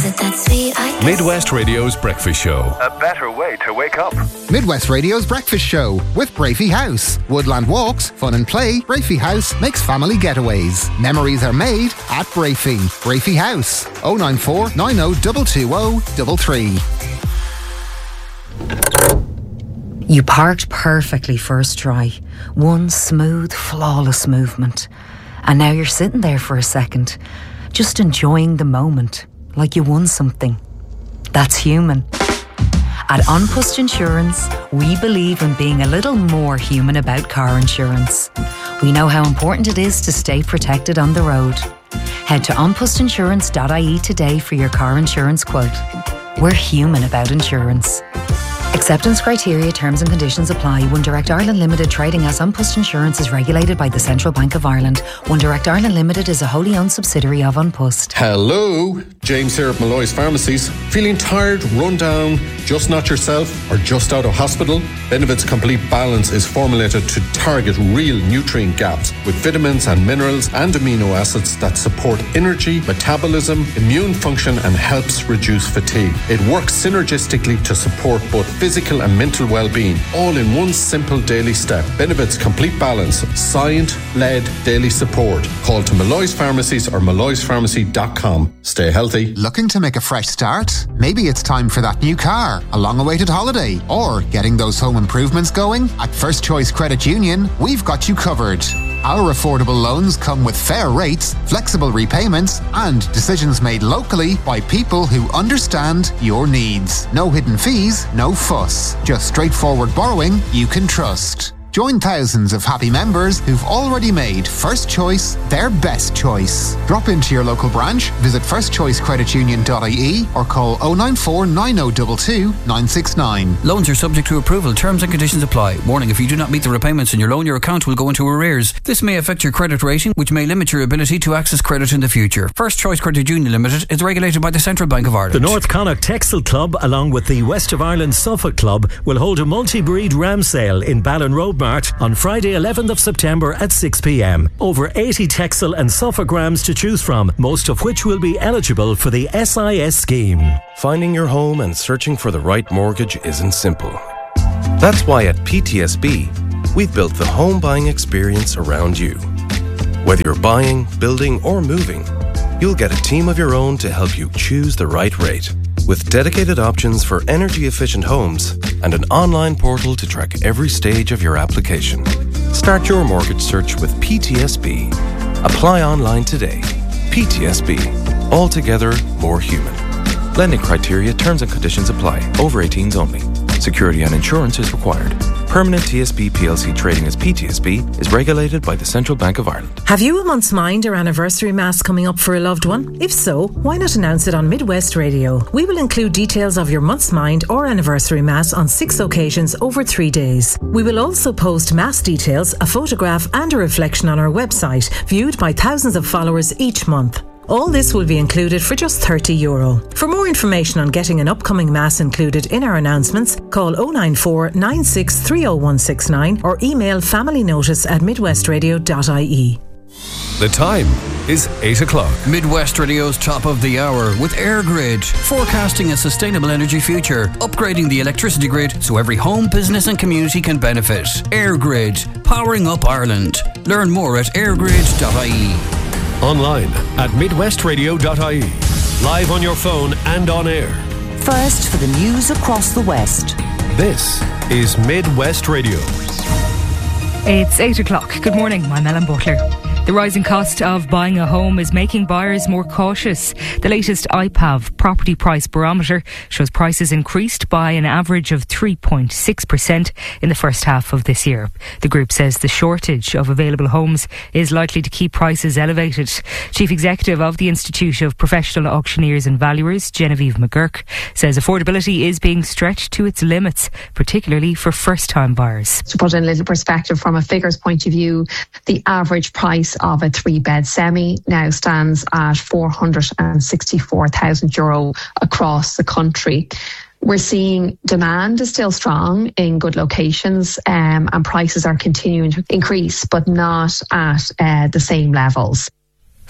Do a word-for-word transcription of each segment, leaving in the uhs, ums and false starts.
Is it that sweet? I guess. Midwest Radio's Breakfast Show. A better way to wake up. Midwest Radio's Breakfast Show with Brafey House. Woodland walks, fun and play. Brafey House makes family getaways. Memories are made at Brafey. Brafey House. oh nine four, nine oh two two oh three three. You parked perfectly first try. One smooth, flawless movement. And now you're sitting there for a second, just enjoying the moment, like you won something. That's human. At An Post Insurance, we believe in being a little more human about car insurance. We know how important it is to stay protected on the road. Head to an post insurance dot I E today for your car insurance quote. We're human about insurance. Acceptance criteria, terms and conditions apply. One Direct Ireland Limited, trading as An Post Insurance, is regulated by the Central Bank of Ireland. One Direct Ireland Limited is a wholly owned subsidiary of An Post. Hello, James here at Malloy's Pharmacies. Feeling tired, run down, just not yourself, or just out of hospital? Benevit's Complete Balance is formulated to target real nutrient gaps with vitamins and minerals and amino acids that support energy, metabolism, immune function and helps reduce fatigue. It works synergistically to support both physical and mental well-being, all in one simple daily step. Benevit's Complete Balance, science-led daily support. Call to Malloy's Pharmacies or malloys pharmacy dot com. Stay healthy. Looking to make a fresh start? Maybe it's time for that new car, a long-awaited holiday, or getting those home improvements going? At First Choice Credit Union, we've got you covered. Our affordable loans come with fair rates, flexible repayments, and decisions made locally by people who understand your needs. No hidden fees, no fuss. Just straightforward borrowing you can trust. Join thousands of happy members who've already made First Choice their best choice. Drop into your local branch, visit first choice credit union dot I E or call oh nine four, nine oh two two, nine six nine. Loans are subject to approval. Terms and conditions apply. Warning, if you do not meet the repayments in your loan, your account will go into arrears. This may affect your credit rating, which may limit your ability to access credit in the future. First Choice Credit Union Limited is regulated by the Central Bank of Ireland. The North Connacht Texel Club, along with the West of Ireland Suffolk Club, will hold a multi-breed ram sale in Ballon Road Mart on Friday eleventh of September at six p m. Over eighty Texel and Suffolk rams to choose from, most of which will be eligible for the S I S scheme. Finding your home and searching for the right mortgage isn't simple. That's why at P T S B, we've built the home buying experience around you. Whether you're buying, building or moving, you'll get a team of your own to help you choose the right rate. With dedicated options for energy-efficient homes and an online portal to track every stage of your application. Start your mortgage search with P T S B. Apply online today. P T S B. Altogether more human. Lending criteria, terms and conditions apply. Over eighteens only. Security and insurance is required. Permanent T S B P L C trading as P T S B is regulated by the Central Bank of Ireland. Have you a month's mind or anniversary mass coming up for a loved one? If so, why not announce it on Midwest Radio? We will include details of your month's mind or anniversary mass on six occasions over three days. We will also post mass details, a photograph and a reflection on our website, viewed by thousands of followers each month. All this will be included for just thirty euro. For more information on getting an upcoming mass included in our announcements, call oh nine four, nine six three oh one six nine or email familynotice at midwest radio dot I E. The time is eight o'clock. Midwest Radio's top of the hour with EirGrid, forecasting a sustainable energy future, upgrading the electricity grid so every home, business and community can benefit. EirGrid, powering up Ireland. Learn more at air grid dot I E. Online at midwest radio dot I E. Live on your phone and on air. First for the news across the West. This is Midwest Radio. It's eight o'clock. Good morning, I'm Ellen Butler. The rising cost of buying a home is making buyers more cautious. The latest I P A V property price barometer shows prices increased by an average of three point six percent in the first half of this year. The group says the shortage of available homes is likely to keep prices elevated. Chief Executive of the Institute of Professional Auctioneers and Valuers, Genevieve McGurk, says affordability is being stretched to its limits, particularly for first-time buyers. To put in a little perspective from a figures point of view, the average price of a three-bed semi now stands at four hundred sixty-four thousand euro across the country. We're seeing demand is still strong in good locations, um, and prices are continuing to increase, but not at uh, the same levels.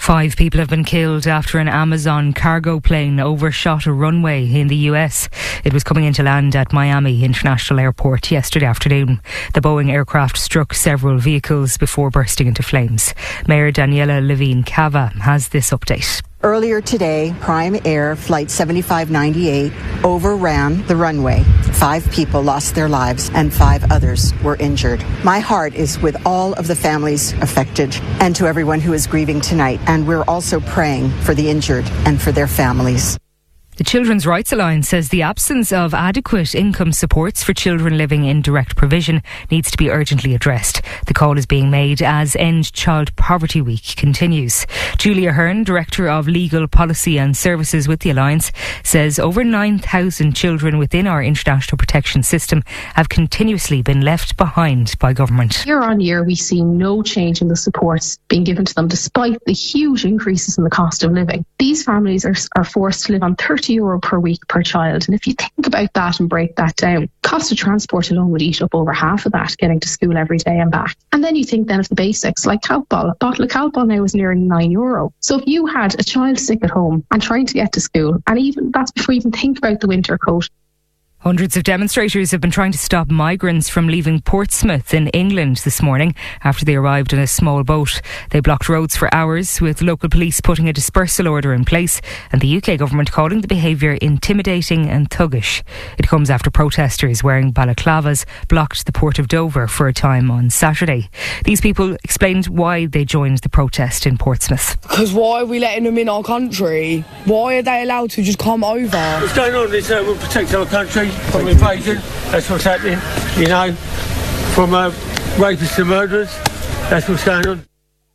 Five people have been killed after an Amazon cargo plane overshot a runway in the U S. It was coming into land at Miami International Airport yesterday afternoon. The Boeing aircraft struck several vehicles before bursting into flames. Mayor Daniela Levine Cava has this update. Earlier today, Prime Air Flight seventy-five ninety-eight overran the runway. Five people lost their lives and five others were injured. My heart is with all of the families affected and to everyone who is grieving tonight. And we're also praying for the injured and for their families. The Children's Rights Alliance says the absence of adequate income supports for children living in direct provision needs to be urgently addressed. The call is being made as End Child Poverty Week continues. Julia Hearn, Director of Legal Policy and Services with the Alliance, says over nine thousand children within our international protection system have continuously been left behind by government. Year on year, we see no change in the supports being given to them despite the huge increases in the cost of living. These families are, are forced to live on thirty euro per week per child. And if you think about that and break that down, cost of transport alone would eat up over half of that, getting to school every day and back. And then you think then of the basics, like Calpol. A bottle of Calpol now is nearing nine euro. So if you had a child sick at home and trying to get to school, and even that's before you even think about the winter coat. Hundreds of demonstrators have been trying to stop migrants from leaving Portsmouth in England this morning after they arrived in a small boat. They blocked roads for hours, with local police putting a dispersal order in place and the U K government calling the behaviour intimidating and thuggish. It comes after protesters wearing balaclavas blocked the port of Dover for a time on Saturday. These people explained why they joined the protest in Portsmouth. Because why are we letting them in our country? Why are they allowed to just come over? What's going on is uh, we'll protect our country from invasion. That's what's happening, you know, from uh, rapists to murderers. That's what's going on.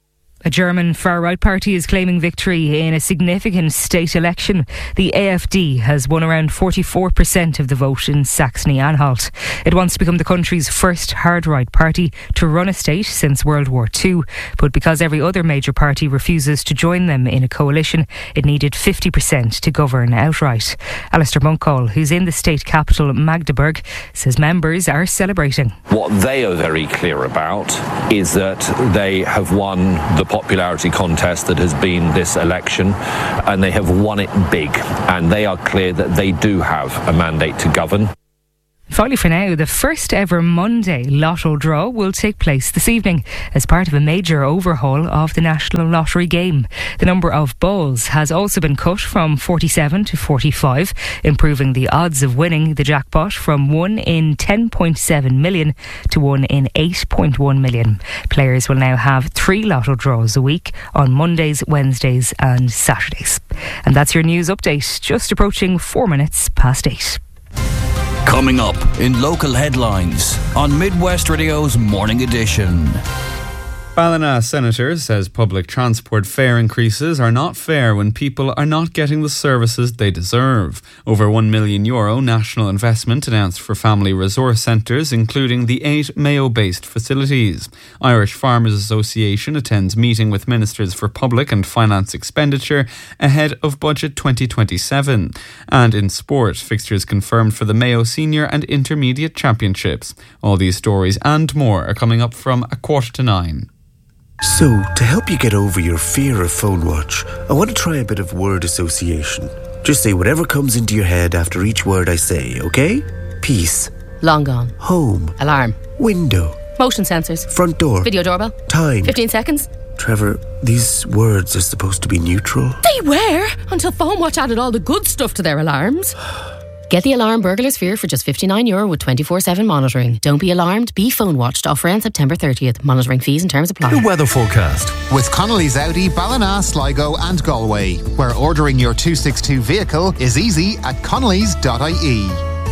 A German far-right party is claiming victory in a significant state election. The A F D has won around forty-four percent of the vote in Saxony-Anhalt. It wants to become the country's first hard-right party to run a state since World War Two. But because every other major party refuses to join them in a coalition, it needed fifty percent to govern outright. Alistair Munkall, who's in the state capital Magdeburg, says members are celebrating. What they are very clear about is that they have won the popularity contest that has been this election, and they have won it big, and they are clear that they do have a mandate to govern. Finally, for now, the first ever Monday Lotto draw will take place this evening as part of a major overhaul of the National Lottery game. The number of balls has also been cut from forty-seven to forty-five, improving the odds of winning the jackpot from one in ten point seven million to one in eight point one million. Players will now have three Lotto draws a week on Mondays, Wednesdays and Saturdays. And that's your news update, just approaching four minutes past eight. Coming up in local headlines on Midwest Radio's Morning Edition. Ballina Senator says public transport fare increases are not fair when people are not getting the services they deserve. Over one million euro national investment announced for family resource centres, including the eight Mayo-based facilities. Irish Farmers Association attends meeting with ministers for public and finance expenditure ahead of Budget twenty twenty-seven. And in sport, fixtures confirmed for the Mayo Senior and Intermediate Championships. All these stories and more are coming up from a quarter to nine. So, to help you get over your fear of phone watch, I want to try a bit of word association. Just say whatever comes into your head after each word I say, okay? Peace. Long gone. Home. Alarm. Window. Motion sensors. Front door. Video doorbell. Time. fifteen seconds. Trevor, these words are supposed to be neutral. They were, until Phone Watch added all the good stuff to their alarms. Get the alarm Burglar Sphere for just fifty-nine euro with twenty-four seven monitoring. Don't be alarmed, be phone watched. Offer ends September thirtieth. Monitoring fees and terms apply. The weather forecast. With Connolly's Audi, Ballina, Sligo and Galway, where ordering your two sixty-two vehicle is easy at connellys dot I E.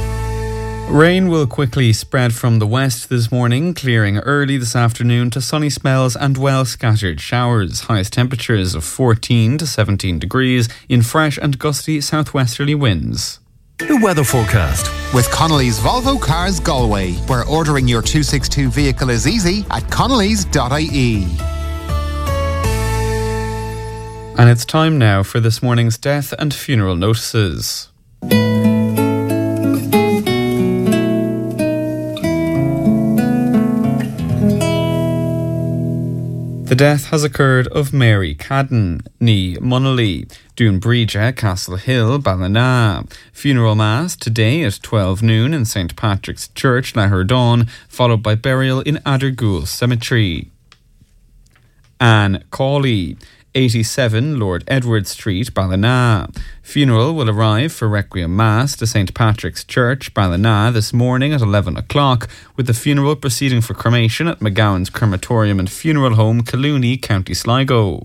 Rain will quickly spread from the west this morning, clearing early this afternoon to sunny spells and well scattered showers. Highest temperatures of fourteen to seventeen degrees in fresh and gusty southwesterly winds. The weather forecast. With Connolly's Volvo Cars Galway, where ordering your two sixty-two vehicle is easy at connellys dot I E. And it's time now for this morning's death and funeral notices. The death has occurred of Mary Cadden, ní Munnelly, Dún Bríde, Castle Hill, Ballina. Funeral Mass today at twelve noon in Saint Patrick's Church, Laherdon, followed by burial in Adergool Cemetery. Anne Cawley, eighty-seven Lord Edward Street, Ballina. Funeral will arrive for Requiem Mass to Saint Patrick's Church, Ballina, this morning at eleven o'clock, with the funeral proceeding for cremation at McGowan's Crematorium and Funeral Home, Collooney, County Sligo.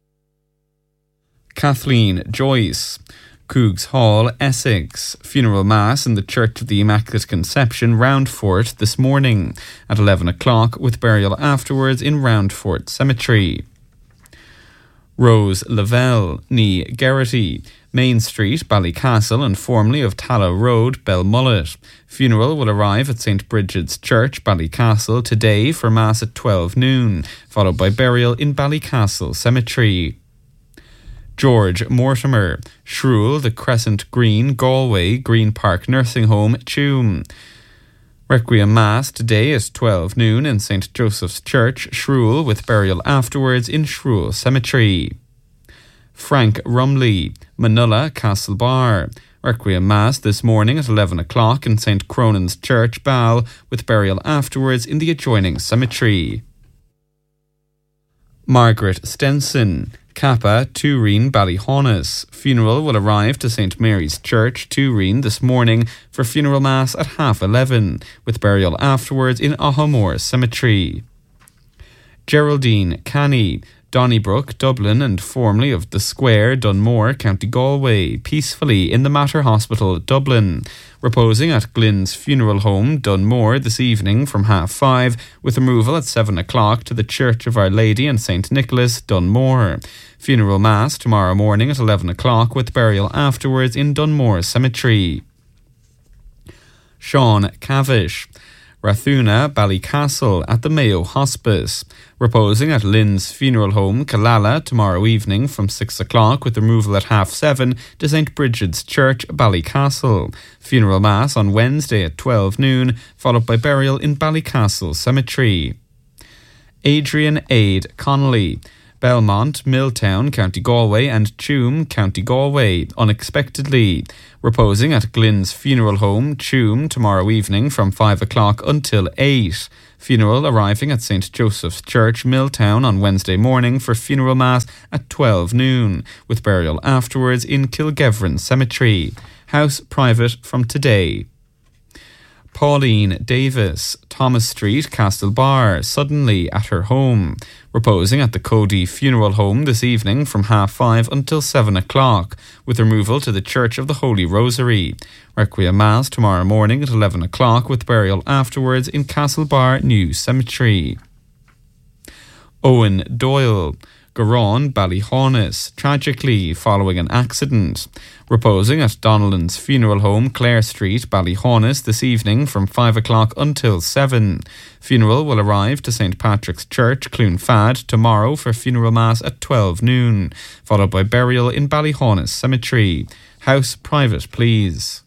Kathleen Joyce, Cougs Hall, Essex. Funeral Mass in the Church of the Immaculate Conception, Roundfort, this morning at eleven o'clock, with burial afterwards in Roundfort Cemetery. Rose Lavelle, ní Geraghty, Main Street, Ballycastle, and formerly of Tallow Road, Belmullet. Funeral will arrive at Saint Bridget's Church, Ballycastle, today for Mass at twelve noon, followed by burial in Ballycastle Cemetery. George Mortimer, Shrule, the Crescent Green, Galway, Green Park Nursing Home, Tuam. Requiem Mass today at twelve noon in Saint Joseph's Church, Shrule, with burial afterwards in Shrule Cemetery. Frank Rumley, Manulla, Castlebar. Requiem Mass this morning at eleven o'clock in Saint Cronan's Church, Ball, with burial afterwards in the adjoining cemetery. Margaret Stenson, Kappa, Turin, Ballyhaunis. Funeral will arrive to Saint Mary's Church, Turin, this morning for funeral mass at half eleven, with burial afterwards in Ahamore Cemetery. Geraldine Canny, Donnybrook, Dublin, and formerly of the Square, Dunmore, County Galway, peacefully in the Mater Hospital, Dublin, reposing at Glyn's Funeral Home, Dunmore, this evening from half five, with removal at seven o'clock to the Church of Our Lady and Saint Nicholas, Dunmore. Funeral Mass tomorrow morning at eleven o'clock, with burial afterwards in Dunmore Cemetery. Sean Cavish, Rathuna, Ballycastle, at the Mayo Hospice, reposing at Lynn's Funeral Home, Killala, tomorrow evening from six o'clock, with removal at half seven to Saint Bridget's Church, Ballycastle. Funeral Mass on Wednesday at twelve noon, followed by burial in Ballycastle Cemetery. Adrian Aid Connolly, Belmont, Milltown, County Galway, and Tuam, County Galway, unexpectedly, reposing at Glyn's Funeral Home, Tuam, tomorrow evening from five o'clock until eight. Funeral arriving at Saint Joseph's Church, Milltown, on Wednesday morning for funeral mass at twelve noon, with burial afterwards in Kilgevran Cemetery. House private from today. Pauline Davis, Thomas Street, Castlebar, suddenly at her home, reposing at the Cody Funeral Home this evening from half five until seven o'clock, with removal to the Church of the Holy Rosary. Requiem Mass tomorrow morning at eleven o'clock, with burial afterwards in Castlebar New Cemetery. Owen Doyle, Garon, Ballyhaunis, tragically following an accident, reposing at Donnellan's Funeral Home, Clare Street, Ballyhaunis, this evening from five o'clock until seven. Funeral will arrive to Saint Patrick's Church, Cloonfad, tomorrow for funeral mass at twelve noon, followed by burial in Ballyhaunis Cemetery. House private, please.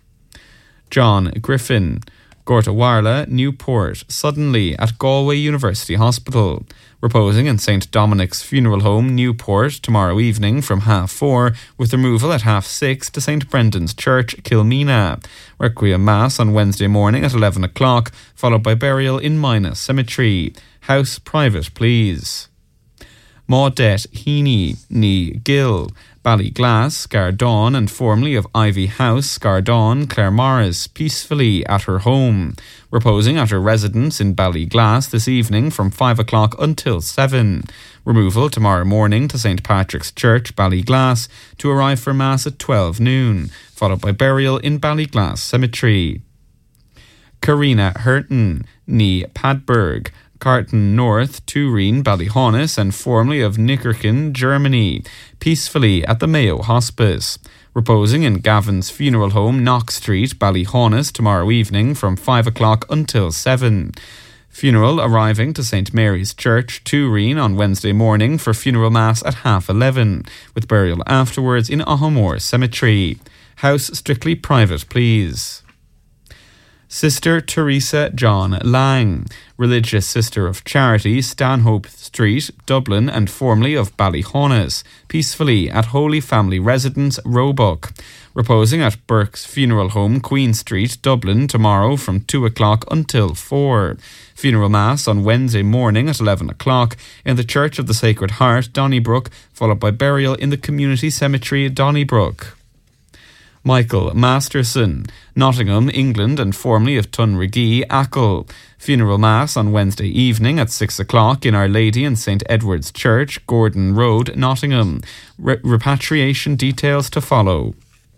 John Griffin, Gortawarla, Newport, suddenly at Galway University Hospital, reposing in Saint Dominic's Funeral Home, Newport, tomorrow evening from half four, with removal at half six to Saint Brendan's Church, Kilmena. Requiem Mass on Wednesday morning at eleven o'clock, followed by burial in Mina Cemetery. House private, please. Maudette Heaney, ní Gill, Ballyglass, Scardon, and formerly of Ivy House, Scardon, Clare Morris, peacefully at her home, reposing at her residence in Ballyglass this evening from five o'clock until seven. Removal tomorrow morning to Saint Patrick's Church, Ballyglass, to arrive for Mass at twelve noon, followed by burial in Ballyglass Cemetery. Karina Hurton, ní Padberg, Carton North, Turin, Ballyhaunis, and formerly of Nickerkin, Germany, peacefully at the Mayo Hospice, reposing in Gavin's Funeral Home, Knox Street, Ballyhaunis, tomorrow evening from five o'clock until seven. Funeral arriving to Saint Mary's Church, Turin, on Wednesday morning for funeral mass at half eleven, with burial afterwards in Ahamore Cemetery. House strictly private, please. Sister Teresa John Lang, religious sister of Charity, Stanhope Street, Dublin, and formerly of Ballyhaunis, peacefully at Holy Family Residence, Roebuck. Reposing at Burke's Funeral Home, Queen Street, Dublin, tomorrow from two o'clock until four. Funeral Mass on Wednesday morning at eleven o'clock in the Church of the Sacred Heart, Donnybrook, followed by burial in the Community Cemetery, Donnybrook. Michael Masterson, Nottingham, England, and formerly of Tunrigee, Achill. Funeral Mass on Wednesday evening at six o'clock in Our Lady and Saint Edward's Church, Gordon Road, Nottingham. Re- repatriation details to follow.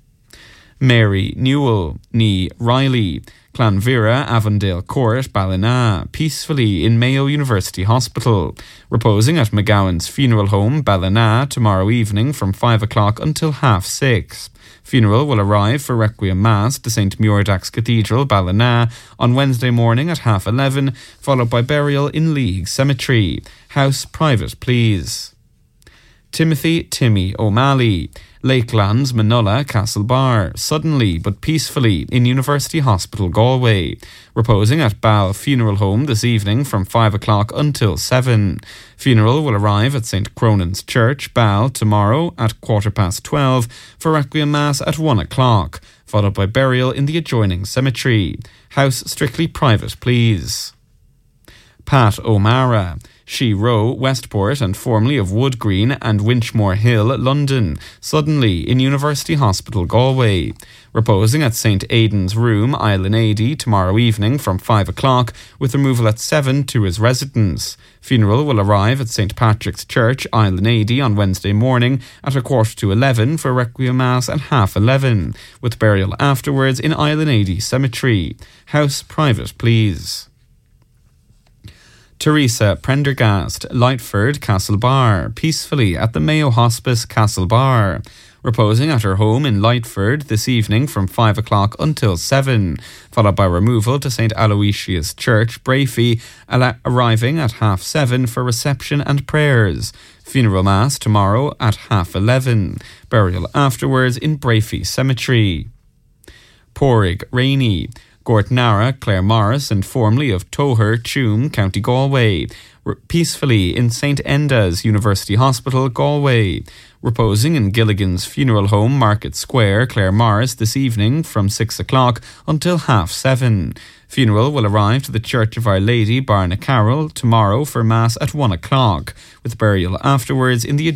Mary Newell, Nee Riley, Clanvira, Avondale Court, Ballina, peacefully in Mayo University Hospital. Reposing at McGowan's Funeral Home, Ballina, tomorrow evening from five o'clock until half six. Funeral will arrive for Requiem Mass to Saint Muirdax Cathedral, Ballina, on Wednesday morning at half eleven, followed by burial in League Cemetery. House private, please. Timothy Timmy O'Malley, Lakelands, Manola, Castlebar, suddenly but peacefully in University Hospital, Galway. Reposing at Ball Funeral Home this evening from five o'clock until seven. Funeral will arrive at Saint Cronan's Church, Ball, tomorrow at quarter past twelve for Requiem Mass at one o'clock, followed by burial in the adjoining cemetery. House strictly private, please. Pat O'Mara, She Row, Westport, and formerly of Wood Green and Winchmore Hill, London, suddenly in University Hospital, Galway. Reposing at Saint Aidan's Room, Island eighty, tomorrow evening from five o'clock, with removal at seven to his residence. Funeral will arrive at Saint Patrick's Church, Island eighty, on Wednesday morning at a quarter to eleven for Requiem Mass at half eleven, with burial afterwards in Island eighty Cemetery. House private, please. Teresa Prendergast, Lightford, Castlebar, peacefully at the Mayo Hospice, Castlebar. Reposing at her home in Lightford this evening from five o'clock until seven, followed by removal to Saint Aloysius Church, Brafey, arriving at half seven for reception and prayers. Funeral Mass tomorrow at half eleven. Burial afterwards in Brafey Cemetery. Porrig Rainey, Gortnara, Clare Morris, and formerly of Toher, Tuam, County Galway. Re- peacefully in Saint Enda's University Hospital, Galway. Reposing in Gilligan's Funeral Home, Market Square, Clare Morris, this evening from six o'clock until half seven. Funeral will arrive to the Church of Our Lady, Barnacarroll, tomorrow for Mass at one o'clock, with burial afterwards in the